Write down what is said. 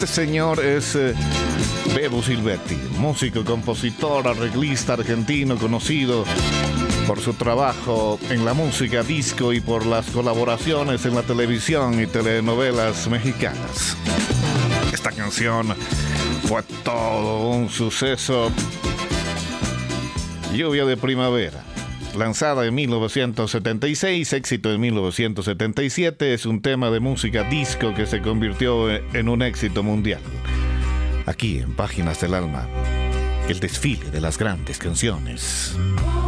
Este señor es Bebo Silvetti, músico, compositor, arreglista argentino conocido por su trabajo en la música disco y por las colaboraciones en la televisión y telenovelas mexicanas. Esta canción fue todo un suceso. Lluvia de primavera, lanzada en 1976, éxito en 1977, es un tema de música disco que se convirtió en un éxito mundial. Aquí en Páginas del Alma, el desfile de las grandes canciones.